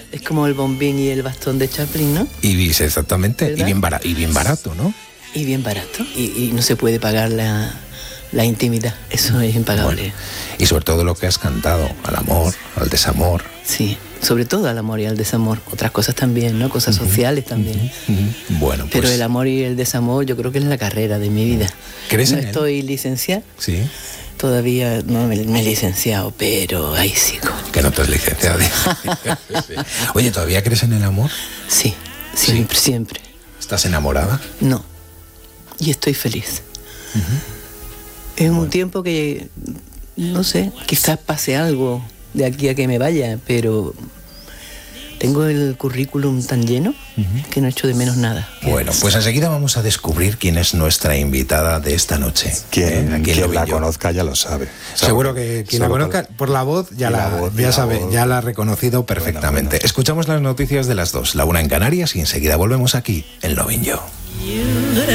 Es como el bombín y el bastón de Chaplin, ¿no? Exactamente. ¿Verdad? Y bien barato, ¿no? Y bien barato. Y no se puede pagar la intimidad. Eso es impagable. Bueno, y sobre todo lo que has cantado, al amor, al desamor. Sí, sobre todo al amor y al desamor. Otras cosas también, ¿no? Cosas sociales también. Bueno, pues... Pero el amor y el desamor yo creo que es la carrera de mi vida. ¿Crees no en él? Estoy licenciada. Sí. Todavía no me he licenciado, pero ahí sigo. Que no te has licenciado. Sí. Oye, ¿todavía crees en el amor? Sí, siempre, siempre. ¿Estás enamorada? No. Y estoy feliz. Es un tiempo que, no sé, quizás pase algo de aquí a que me vaya, pero tengo el currículum tan lleno que no echo de menos nada. Bueno, pues enseguida vamos a descubrir quién es nuestra invitada de esta noche. Quien la conozca ya lo sabe. Seguro que quien la conozca por la voz ya la ha reconocido perfectamente. Bueno. Escuchamos las noticias de las 2, la 1 en Canarias, y enseguida volvemos aquí en Lovin' You.